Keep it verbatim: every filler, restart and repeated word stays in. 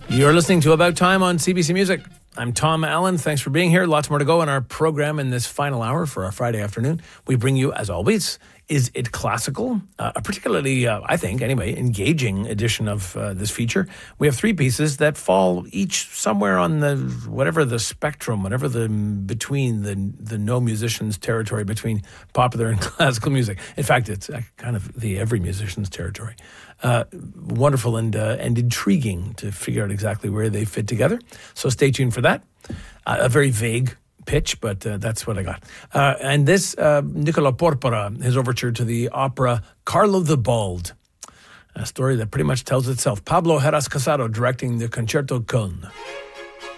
You're listening to About Time on C B C Music. I'm Tom Allen. Thanks for being here. Lots more to go in our program in this final hour for our Friday afternoon. We bring you, as always, Is It Classical? Uh, a particularly, uh, I think, anyway, engaging edition of uh, this feature. We have three pieces that fall each somewhere on the, whatever the spectrum, whatever the between the the no musician's territory between popular and classical music. In fact, it's kind of the every musician's territory. Uh, wonderful and uh, and intriguing to figure out exactly where they fit together. So stay tuned for that. Uh, a very vague pitch, but uh, that's what I got. Uh, and this, uh, Nicola Porpora, his overture to the opera Carlo the Bald, a story that pretty much tells itself. Pablo Heras Casado directing the Concerto Köln.